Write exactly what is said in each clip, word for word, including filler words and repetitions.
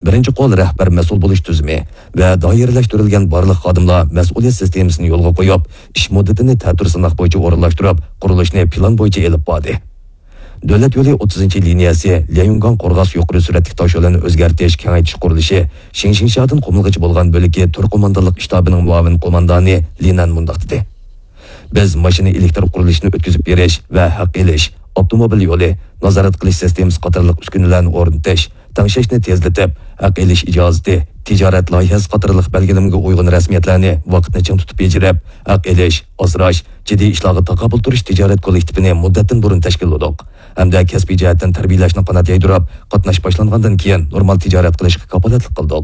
birinchi qo'l rahbar mas'ul bo'lish tuzumi va doiralashtirilgan barliq xodimlar mas'uliyat sistemasini yo'lga qo'yib, ish muddatini ta'tir sinoq bo'yicha o'rinlashtirib, qurilishni plan bo'yicha elib bordi. Davlat yo'li o'ttizinchi liniyasi Layungan Qo'rg'as yuqori sur'atli tosh yo'lini o'zgartirish, kengaytirish qurilishi Shingshingshadan qumilg'ichi bo'lgan bo'ligi to'rt qo'mondonlik shtabining muavin qo'mondoni Linan mundaq dedi. Biz mashina elektr qurilishini o'tkazib berish va haq elish, avtomobil yo'li, nazorat qilish sistemasi qatorliq uskunalarni o'rnatish, tangshashni tezlatib, haq elish ijozati, tijorat loyihasi qatorliq belgilamga uyg'un rasmiyatlarni vaqtni ching tutib bejirib, haq elish, asrash, jiddiy ishlarga taqobil turish tijorat kollektivini muddatdan burun tashkil qildik. Hamda kasbiy jihatdan tarbiyalashni qanot yaydirib, qatnash boshlangandan keyin normal tijorat qilishga kapolatlik qildik.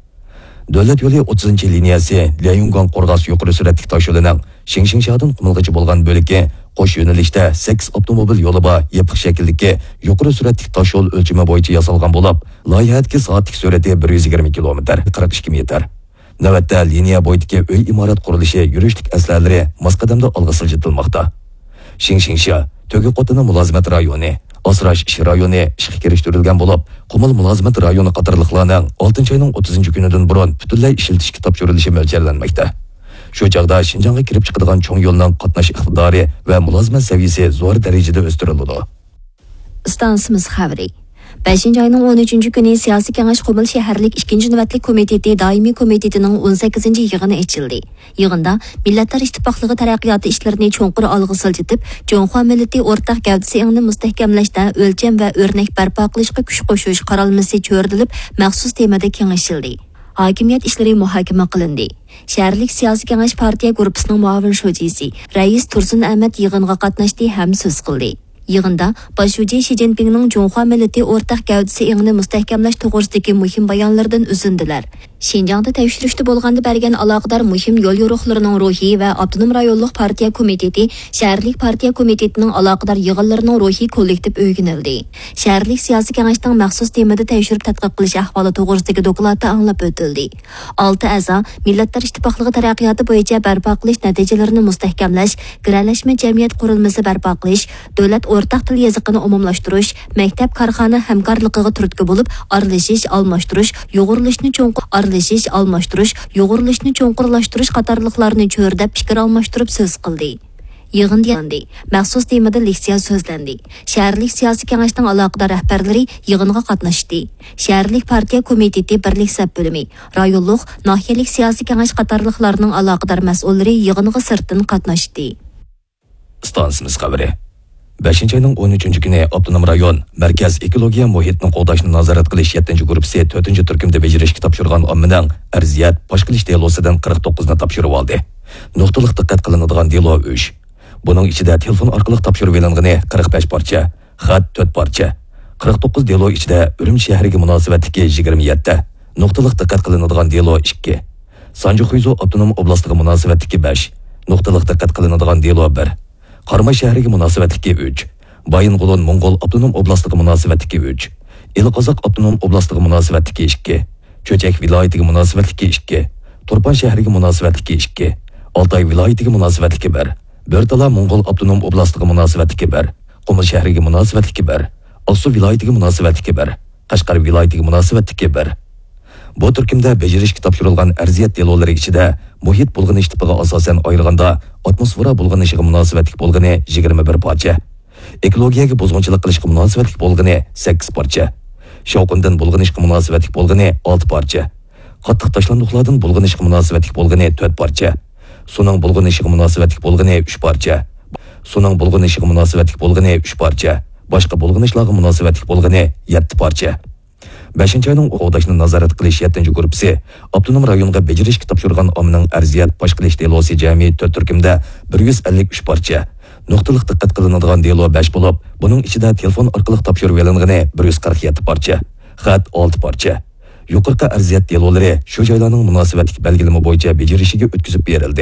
Davlat yo'li o'ttizinchi liniyasi Layungan Qo'rg'as yuqori sur'atli tosh yo'lining Shingshingshadan qumilg'ichi bo'lgan bo'ligi qo'sh yo'nalishda sakkiz avtomobil yo'li bor yopiq shakldagi yuqori sur'atli tosh yo'l o'lchami bo'yicha yasalgan bo'lib, loyihadagi soatlik sur'ati bir yuz yigirma kilometr, qirq ikki metr. Navbatda liniya bo'yidagi uy imorat qurilishi yurishlik aslarlari Moskvada olg'a siljitilmoqda. Shingshingsha To'gi qo'tini mulozimat rayoni, Asrash ish rayoni ishga kirishtirilgan bo'lib, Qumul mulozimat rayoni qatorliqlarning oltinchi oyning o'ttizinchi kunidan burun butunlay ishlatishga topshirilishi mo'ljallanmoqda. Shu chaqda Shinjongga kirib chiqadigan cho'ng yo'lning qatnash iqtidori va mulozimat saviyasi zo'r darajada o'stiriladi. Stansimiz xabari. beshinchi ayning o'n uchinchi kuni siyosiy kengash Qumul shaharlik ikkinchi navbatlik komiteti doimiy komitetining o'n sakkizinchi yig'ini ochildi. Yig'inda Millatlar Ittifoqligi taraqqiyoti ishlarini cho'nqur olg'a siljitib, Jonxo millati o'rtaq gavdasini mustahkamlashda o'lcham va o'rnak barpo qilishga kuch qo'shish qaralmasi cho'rdilib, maxsus temada kengashildi. Hokimiyat ishlari muhokama qilindi. Shaharlik siyosiy kengash partiya guruhining muavin sho'jisi Rais Tursun Ahmad yig'inga qatnashdi ham so'z qildi. Yig'inda Boshchi Shi Jinpingning Jonxo millati o'rtaq gavdasi engini mustahkamlash to'g'risidagi muhim bayonlardan uzindilar. Xinjiangda tavshirishda bo'lganda bergan aloqador muhim yo'l yo'riqlarining ruhiy va avtonom rayonlik partiya komiteti, shaharlik partiya komitetining aloqador yig'inlarining ruhiy kollektiv o'rganildi. Shaharlik siyosiy kengashning maxsus temada tavshirib tadqiq qilish ahvoli to'g'risidagi dokladda anglab o'tildi. olti a'zo Millatlar Ittifoqligi taraqqiyoti bo'yicha barpo qilish natijalarini mustahkamlash, giralashma jamiyat qurilmasi barpo qilish, davlat o'rtaq til yoziqini umumlashtirish, maktab korxona hamkorligiga turtki bo'lib, aralashish, almashtirish, yo'g'rilishni cho'nqur aralashish, almashtirish, yo'g'rilishni cho'nqurlashtirish qatorliqlarni cho'rdab fikr almashtirib so'z qildi. Yig'in yandi, maxsus temada leksiya so'zlandi. Shaharlik siyosiy kengashning aloqador rahbarlari yig'inga qatnashdi. Shaharlik partiya komiteti birlik sab bo'limi, rayonlik, nahiyalik siyosiy kengash qatorliqlarining aloqador mas'ullari yig'inga sirtdan qatnashdi. Stansimiz xabari. beshinchi ayning o'n uchinchi kuni Avtonom rayon Markaz ekologiya muhitni qo'llashni nazorat qilish yettinchi guruhi to'rtinchi turkumda bejirishga topshirgan ommaning arziyat bosh qilish delosidan qirq to'qqiz ni topshirib oldi. Nuqtaliq diqqat qilinadigan delo uch. Buning ichida telefon orqali topshirib olingani qirq besh parcha, xat to'rt parcha. qirq to'qqiz delo ichida Urumchi shahriga munosabatli yigirma yetti, nuqtaliq diqqat qilinadigan delo ikki. Sanjuxuyzo avtonom oblastiga munosabatli besh, nuqtaliq diqqat qilinadigan delo bir. Qarama shahriga munosabatli uch, Baying'ulon Mongol avtonom oblastiga munosabatli uch, Elqozoq avtonom oblastiga munosabatli ikki, Cho'chak viloyatiga munosabatli ikki, Turpan shahriga munosabatli ikki, Oltoy viloyatiga munosabatli bir, Bo'rtala Mongol avtonom oblastiga munosabatli bir, Qumul shahriga munosabatli bir, Olsu viloyatiga munosabatli bir, Qashqar viloyatiga munosabatli bir. Bu turkumda bejirishga topshirilgan arziyat delolari ichida muhit bulg'anish tipiga asosan ayirganda atmosfera bulg'anishiga munosabatli bo'lgani yigirma bir parcha, ekologiyaga buzg'unchilik qilishga munosabatli bo'lgani sakkiz parcha, shovqindan bulg'anishga munosabatli bo'lgani olti parcha, qattiq tashlandiqlardan bulg'anishga munosabatli bo'lgani to'rt parcha, suning bulg'anishiga munosabatli bo'lgani uch parcha, suning bulg'anishiga munosabatli bo'lgani uch parcha, boshqa bulg'anishlarga munosabatli bo'lgani yetti parcha. beshinchi ayning o'quvdashni nazorat qilish yettinchi guruhi avtonom rayonga bejirishga topshirgan ommaning arziyat bosh qilish delosi jami to'rt turkumda bir yuz ellik uch parcha, nuqtaliq diqqat qilinadigan delo besh bo'lib, buning ichida telefon orqali topshirib olingani bir yuz qirq yetti parcha, xat olti parcha. Yuqorqi arziyat delolari shu joylarning munosabatli belgilama bo'yicha bejirishiga o'tkazib berildi.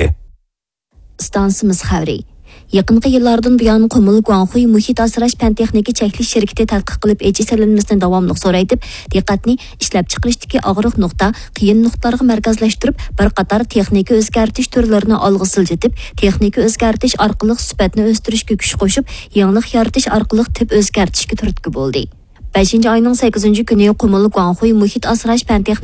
Stansimiz xabari. Yaqinqi yillardan buyon Qumul Guangxuy muhit asrash fan texnika cheklash shirkati tadqiq qilib echisalanmasini davomli so'raytib, diqqatni ishlab chiqarishdagi og'riq nuqta, qiyin nuqtalarga markazlashtirib, bir qator texnika o'zgartirish turlarini olg'a siljitib, texnika o'zgartirish orqali sifatni o'stirishga kuch qo'shib, yangilik yaratish orqali tip o'zgartirishga turtki bo'ldi. beshinchi oyning sakkizinchi kuni Qumul Guanghui muhit asrash fan